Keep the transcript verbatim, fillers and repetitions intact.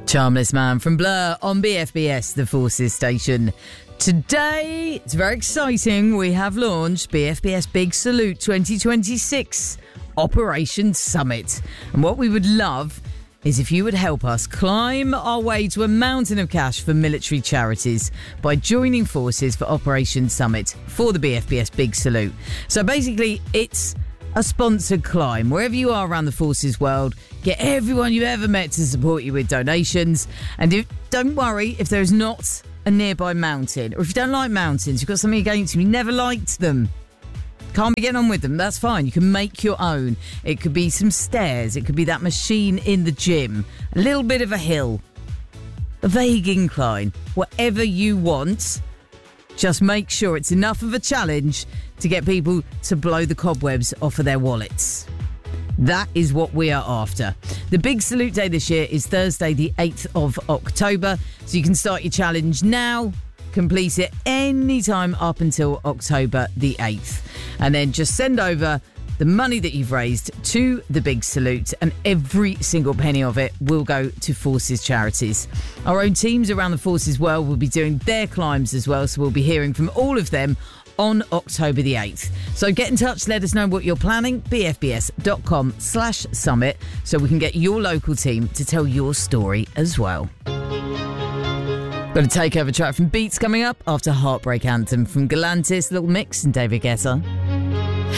Charmless Man from Blur on B F B S, the Forces station. Today, it's very exciting. We have launched B F B S Big Salute twenty twenty-six Operation Summit. And what we would love is if you would help us climb our way to a mountain of cash for military charities by joining forces for Operation Summit for the B F B S Big Salute. So basically, it's a sponsored climb. Wherever you are around the forces world, get everyone you ever met to support you with donations. And if, don't worry if there's not a nearby mountain, or if you don't like mountains, you've got something against them, you never liked them, can't be getting on with them, that's fine. You can make your own. It could be some stairs, it could be that machine in the gym, a little bit of a hill, a vague incline, whatever you want. Just make sure it's enough of a challenge to get people to blow the cobwebs off of their wallets. That is what we are after. The Big Salute Day this year is Thursday, the eighth of October. So you can start your challenge now, complete it anytime up until October the eighth. And then just send over the money that you've raised to the Big Salute, and every single penny of it will go to Forces charities. Our own teams around the Forces world will be doing their climbs as well, so we'll be hearing from all of them on October the eighth. So get in touch, let us know what you're planning, bfbs.com slash summit, so we can get your local team to tell your story as well. Got a takeover track from Beats coming up after Heartbreak Anthem from Galantis, Little Mix and David Guetta.